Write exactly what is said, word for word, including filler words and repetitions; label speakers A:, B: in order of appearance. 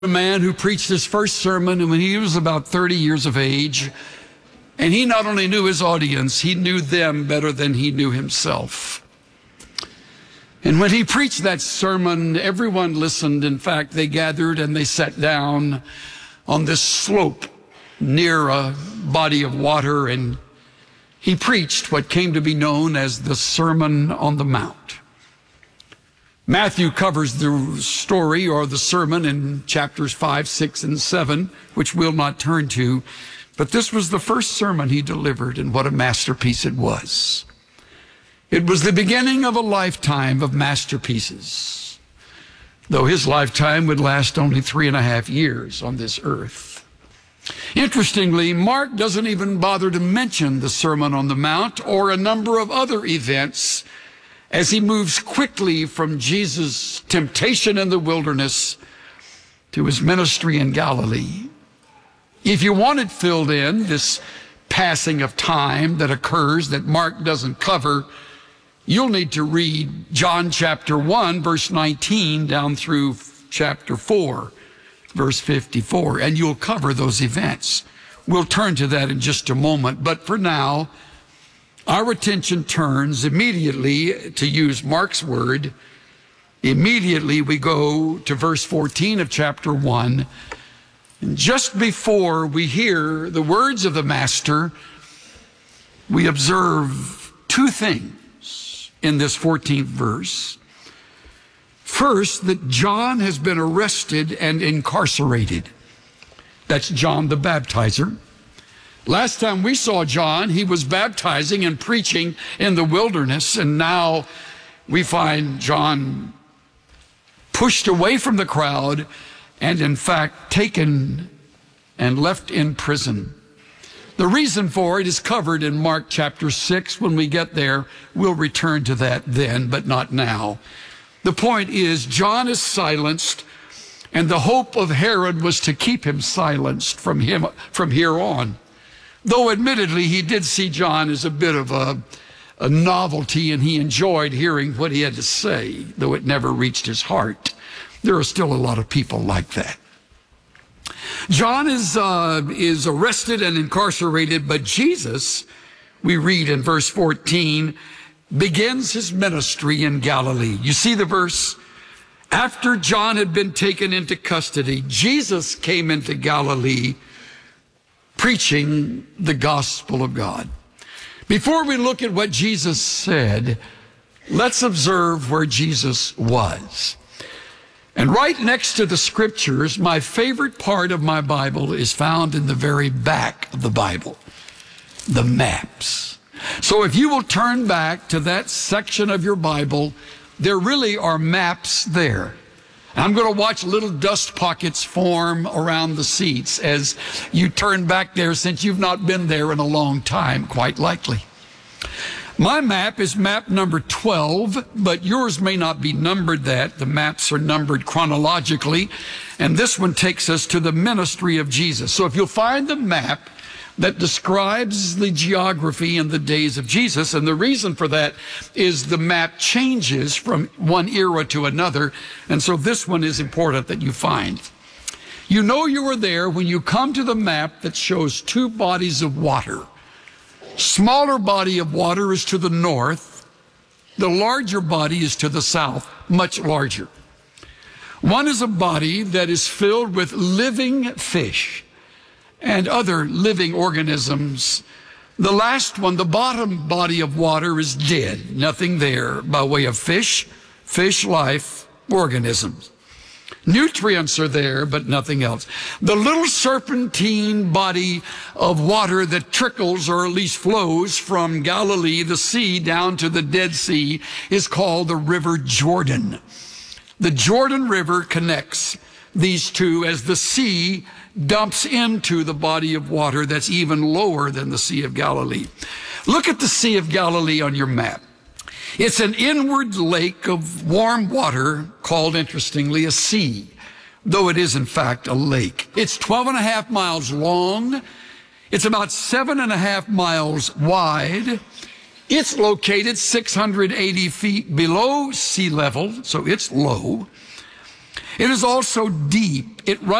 A: A man who preached his first sermon when he was about thirty years of age, and he not only knew his audience, he knew them better than he knew himself. And when he preached that sermon, everyone listened. In fact, they gathered and they sat down on this slope near a body of water, and he preached what came to be known as the Sermon on the Mount. Matthew covers the story or the sermon in chapters five, six, and seven, which we'll not turn to. But this was the first sermon he delivered, and what a masterpiece it was. It was the beginning of a lifetime of masterpieces, though his lifetime would last only three and a half years on this earth. Interestingly, Mark doesn't even bother to mention the Sermon on the Mount or a number of other events as he moves quickly from Jesus' temptation in the wilderness to his ministry in Galilee. If you want it filled in, this passing of time that occurs that Mark doesn't cover, you'll need to read John chapter one, verse nineteen, down through chapter four, verse fifty-four, and you'll cover those events. We'll turn to that in just a moment, but for now, our attention turns immediately, to use Mark's word, immediately we go to verse fourteen of chapter one. And just before we hear the words of the Master, we observe two things in this fourteenth verse. First, that John has been arrested and incarcerated. That's John the Baptizer. Last time we saw John, he was baptizing and preaching in the wilderness, and now we find John pushed away from the crowd and, in fact, taken and left in prison. The reason for it is covered in Mark chapter six. When we get there, we'll return to that then, but not now. The point is, John is silenced, and the hope of Herod was to keep him silenced from him from here on. Though admittedly he did see John as a bit of a, a novelty, and he enjoyed hearing what he had to say, though it never reached his heart. There are still a lot of people like that. John is, uh, is arrested and incarcerated, but Jesus, we read in verse fourteen, begins his ministry in Galilee. You see the verse? After John had been taken into custody, Jesus came into Galilee preaching the gospel of God. Before we look at what Jesus said, let's observe where Jesus was. And right next to the scriptures, my favorite part of my Bible is found in the very back of the Bible, the maps. So if you will turn back to that section of your Bible, there really are maps there. I'm going to watch little dust pockets form around the seats as you turn back there, since you've not been there in a long time, quite likely. My map is map number twelve, but yours may not be numbered that. The maps are numbered chronologically, and this one takes us to the ministry of Jesus. So if you'll find the map that describes the geography in the days of Jesus, and the reason for that is the map changes from one era to another, and so this one is important that you find. You know you are there when you come to the map that shows two bodies of water. Smaller body of water is to the north. The larger body is to the south, much larger. One is a body that is filled with living fish and other living organisms. The last one, the bottom body of water, is dead. Nothing there by way of fish, fish life, organisms. Nutrients are there, but nothing else. The little serpentine body of water that trickles, or at least flows, from Galilee, the sea, down to the Dead Sea is called the River Jordan. The Jordan River connects these two as the sea dumps into the body of water that's even lower than the Sea of Galilee. Look at the Sea of Galilee on your map. It's an inward lake of warm water called, interestingly, a sea, though it is in fact a lake. It's twelve and a half miles long. It's about seven and a half miles wide. It's located six hundred eighty feet below sea level, so it's low. It is also deep. It runs